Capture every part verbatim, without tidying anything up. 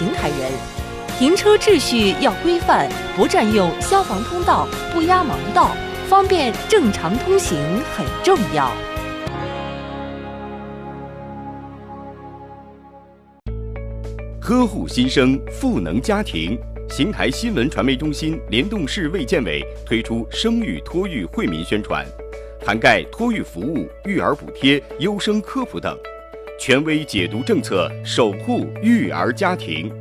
邢台人。停车秩序要规范，不占用消防通道，不压盲道，方便正常通行很重要。 呵护新生，赋能家庭。邢台新闻传媒中心联动市卫健委推出生育托育惠民宣传，涵盖托育服务、育儿补贴、优生科普等，权威解读政策，守护育儿家庭。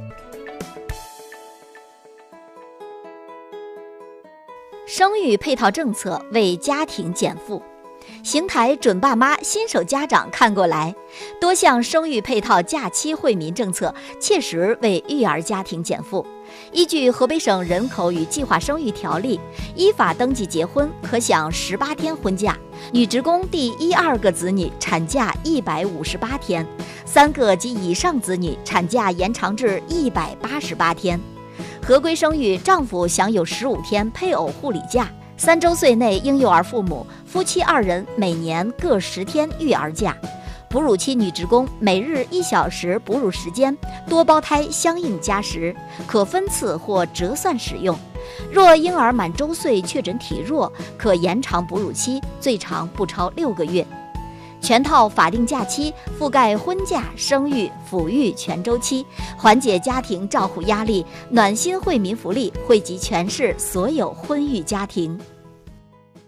生育配套政策为家庭减负。邢台准爸妈新手家长看过来，多项生育配套假期惠民政策切实为育儿家庭减负。依据河北省人口与计划生育条例，依法登记结婚可享十八天婚假，女职工第一二个子女产假一百五十八天，三个及以上子女产假延长至一百八十八天。合规生育，丈夫享有十五天配偶护理假。三周岁内婴幼儿父母夫妻二人每年各十天育儿假，哺乳期女职工每日一小时哺乳时间，多胞胎相应加时，可分次或折算使用。若婴儿满周岁确诊体弱，可延长哺乳期，最长不超六个月。全套法定假期覆盖婚假、生育、抚育全周期，缓解家庭照护压力，暖心惠民福利惠及全市所有婚育家庭。